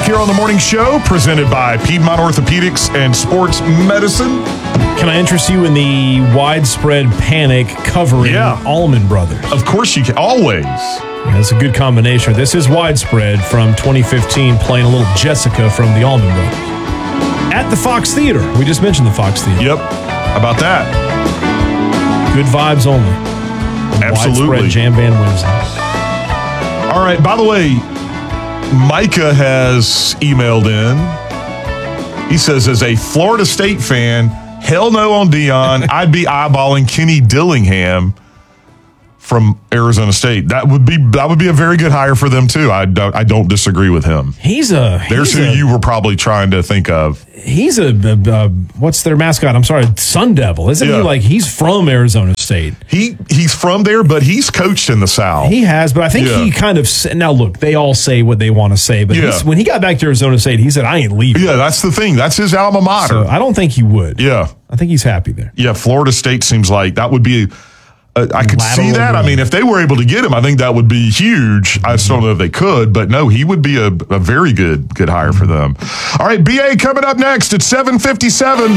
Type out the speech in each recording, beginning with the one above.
here on the morning show, presented by Piedmont Orthopedics and Sports Medicine. Can I interest you in the widespread panic covering Allman Brothers? Of course you can. Always. Yeah, that's a good combination. This is widespread from 2015, playing a little Jessica from the Allman Brothers. At the Fox Theater. We just mentioned the Fox Theater. Yep. How about that? Good vibes only. Absolutely. Widespread Jam Band Wednesday. All right. By the way, Micah has emailed in. He says, as a Florida State fan, hell no on Deion. I'd be eyeballing Kenny Dillingham from Arizona State. That would be a very good hire for them too. I don't disagree with him. There's who you were probably trying to think of. He's what's their mascot? I'm sorry, Sun Devil. Isn't he like he's from Arizona State? He's from there, but he's coached in the South. He has, but I think he kind of now look. They all say what they want to say, but when he got back to Arizona State, he said, "I ain't leaving." Yeah, that's the thing. That's his alma mater. So I don't think he would. Yeah, I think he's happy there. Yeah, Florida State seems like that would be. I could see that. I mean, if they were able to get him, I think that would be huge. I just don't know if they could, but no, he would be a very good hire for them. All right, BA coming up next at 7:57.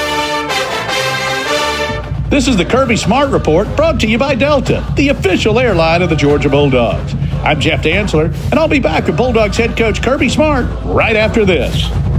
This is the Kirby Smart Report, brought to you by Delta, the official airline of the Georgia Bulldogs. I'm Jeff Dantzler, and I'll be back with Bulldogs head coach Kirby Smart right after this.